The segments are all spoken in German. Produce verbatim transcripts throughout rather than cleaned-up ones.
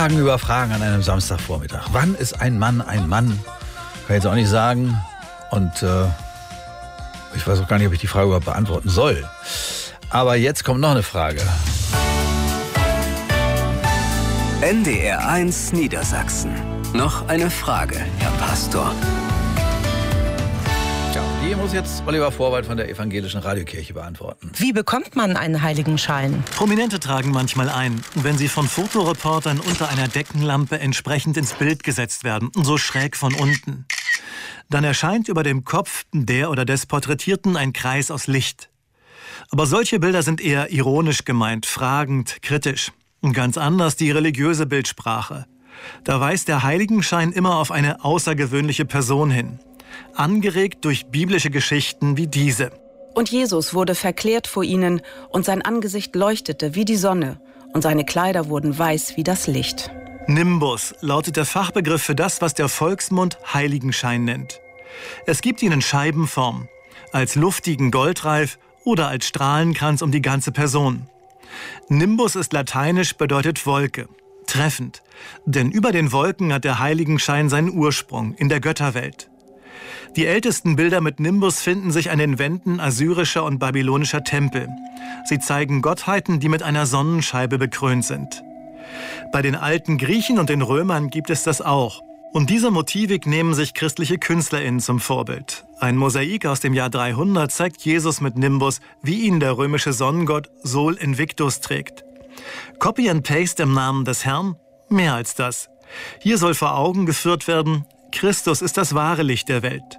Fragen über Fragen an einem Samstagvormittag. Wann ist ein Mann ein Mann? Kann ich jetzt auch nicht sagen. Und äh, ich weiß auch gar nicht, ob ich die Frage überhaupt beantworten soll. Aber jetzt kommt noch eine Frage. N D R eins Niedersachsen. Noch eine Frage, Herr Pastor. Ja, die muss jetzt Oliver Vorwald von der Evangelischen Radiokirche beantworten. Wie bekommt man einen Heiligenschein? Prominente tragen manchmal ein, wenn sie von Fotoreportern unter einer Deckenlampe entsprechend ins Bild gesetzt werden, so schräg von unten. Dann erscheint über dem Kopf der oder des Porträtierten ein Kreis aus Licht. Aber solche Bilder sind eher ironisch gemeint, fragend, kritisch. Und ganz anders die religiöse Bildsprache. Da weist der Heiligenschein immer auf eine außergewöhnliche Person hin. Angeregt durch biblische Geschichten wie diese. Und Jesus wurde verklärt vor ihnen, und sein Angesicht leuchtete wie die Sonne, und seine Kleider wurden weiß wie das Licht. Nimbus lautet der Fachbegriff für das, was der Volksmund Heiligenschein nennt. Es gibt ihn in Scheibenform, als luftigen Goldreif oder als Strahlenkranz um die ganze Person. Nimbus ist lateinisch, bedeutet Wolke. Treffend, denn über den Wolken hat der Heiligenschein seinen Ursprung in der Götterwelt. Die ältesten Bilder mit Nimbus finden sich an den Wänden assyrischer und babylonischer Tempel. Sie zeigen Gottheiten, die mit einer Sonnenscheibe bekrönt sind. Bei den alten Griechen und den Römern gibt es das auch. Und diese Motivik nehmen sich christliche KünstlerInnen zum Vorbild. Ein Mosaik aus dem Jahr dreihundert zeigt Jesus mit Nimbus, wie ihn der römische Sonnengott Sol Invictus trägt. Copy and Paste im Namen des Herrn? Mehr als das. Hier soll vor Augen geführt werden, Christus ist das wahre Licht der Welt.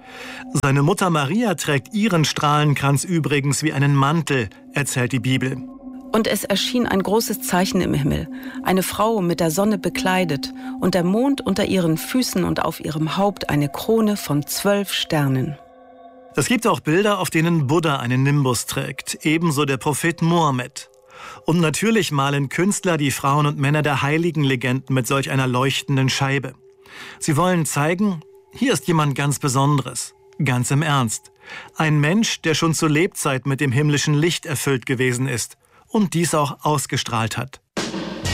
Seine Mutter Maria trägt ihren Strahlenkranz übrigens wie einen Mantel, erzählt die Bibel. Und es erschien ein großes Zeichen im Himmel, eine Frau mit der Sonne bekleidet und der Mond unter ihren Füßen und auf ihrem Haupt eine Krone von zwölf Sternen. Es gibt auch Bilder, auf denen Buddha einen Nimbus trägt, ebenso der Prophet Mohammed. Und natürlich malen Künstler die Frauen und Männer der heiligen Legenden mit solch einer leuchtenden Scheibe. Sie wollen zeigen, hier ist jemand ganz Besonderes, ganz im Ernst. Ein Mensch, der schon zur Lebzeit mit dem himmlischen Licht erfüllt gewesen ist und dies auch ausgestrahlt hat.